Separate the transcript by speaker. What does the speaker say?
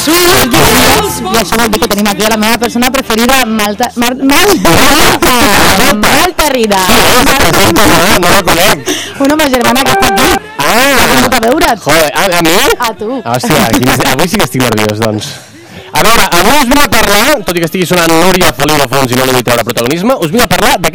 Speaker 1: I això vol dir que tenim aquí a la meva persona preferida, Malta Rida.
Speaker 2: No la conec.
Speaker 1: Una ma germana que està aquí. Ha vingut a veure't.
Speaker 2: Joder, a mi?
Speaker 1: A tu.
Speaker 2: Hòstia, avui sí que estic nerviós, doncs. A veure, avui us vinc a parlar, tot i que estigui sonant Núria Feliu de fons i no li vull treure protagonisme, us vinc a parlar